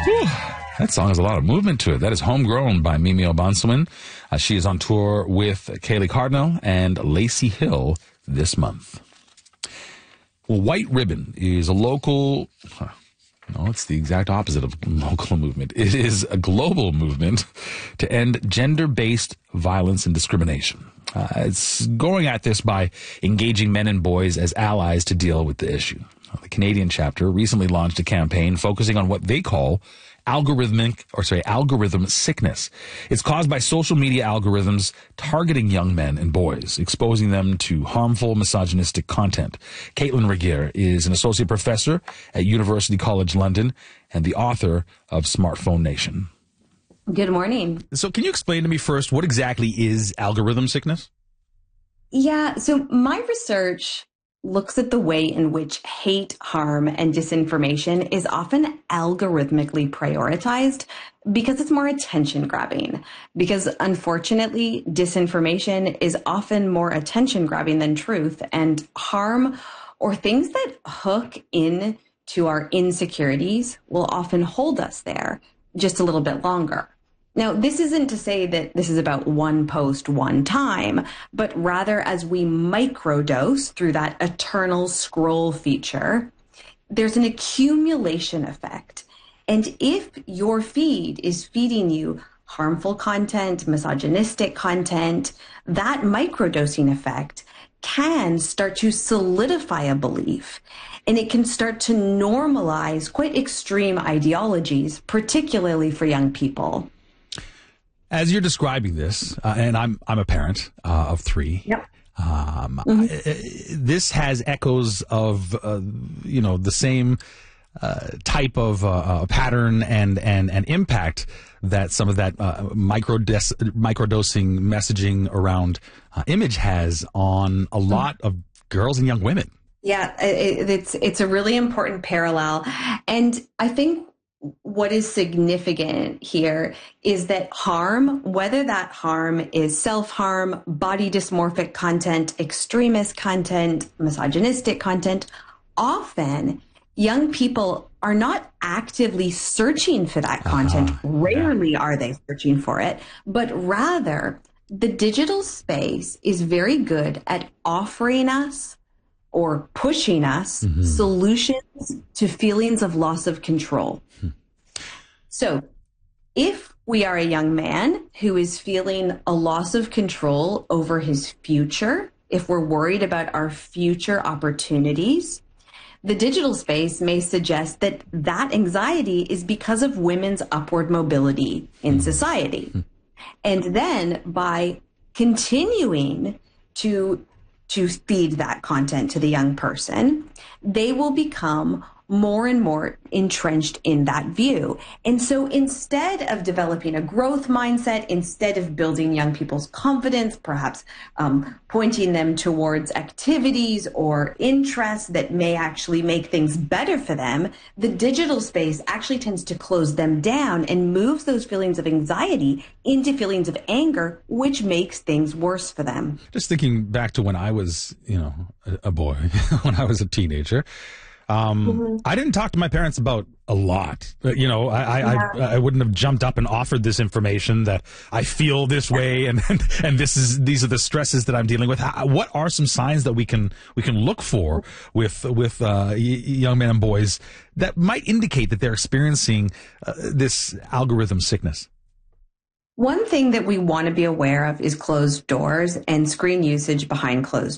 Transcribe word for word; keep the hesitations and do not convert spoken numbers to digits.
Whew. That song has a lot of movement to it. That is Homegrown by Mimi Obansewin. Uh, she is on tour with Kaylee Cardinal and Lacey Hill this month. Well, White Ribbon is a local... Huh, no, it's the exact opposite of local movement. It is a global movement to end gender-based violence and discrimination. Uh, it's going at this by engaging men and boys as allies to deal with the issue. The Canadian chapter recently launched a campaign focusing on what they call algorithmic, or sorry, algorithm sickness. It's caused by social media algorithms targeting young men and boys, exposing them to harmful, misogynistic content. Caitlin Regier is an associate professor at University College London and the author of Smartphone Nation. Good morning. So can you explain to me first, what exactly is algorithm sickness? Yeah, so my research looks at the way in which hate, harm, and disinformation is often algorithmically prioritized because it's more attention grabbing. Because unfortunately, disinformation is often more attention grabbing than truth, and harm or things that hook in to our insecurities will often hold us there just a little bit longer. Now, this isn't to say that this is about one post, one time, but rather as we microdose through that eternal scroll feature, there's an accumulation effect. And if your feed is feeding you harmful content, misogynistic content, that microdosing effect can start to solidify a belief. And it can start to normalize quite extreme ideologies, particularly for young people. As you're describing this, uh, and I'm I'm a parent uh, of three. Yep. Um, mm-hmm. I, this has echoes of uh, you know the same uh, type of uh, pattern and and and impact that some of that uh, micro microdosing messaging around uh, image has on a lot of girls and young women. Yeah, it, it's it's a really important parallel, and I think what is significant here is that harm, whether that harm is self-harm, body dysmorphic content, extremist content, misogynistic content, often young people are not actively searching for that content. Uh-huh. Rarely yeah. are they searching for it, but rather the digital space is very good at offering us or pushing us mm-hmm. solutions to feelings of loss of control. Hmm. So if we are a young man who is feeling a loss of control over his future, if we're worried about our future opportunities, the digital space may suggest that that anxiety is because of women's upward mobility in society. Hmm. And then by continuing to to feed that content to the young person, they will become more and more entrenched in that view. And so instead of developing a growth mindset, instead of building young people's confidence, perhaps um, pointing them towards activities or interests that may actually make things better for them, the digital space actually tends to close them down and moves those feelings of anxiety into feelings of anger, which makes things worse for them. Just thinking back to when I was, you know, a, a boy, when I was a teenager, Um, mm-hmm. I didn't talk to my parents about a lot. You know, I, yeah. I, I wouldn't have jumped up and offered this information that I feel this way, and, and and this is these are the stresses that I'm dealing with. How, what are some signs that we can we can look for with with uh, young men and boys that might indicate that they're experiencing uh, this algorithm sickness? One thing that we want to be aware of is closed doors and screen usage behind closed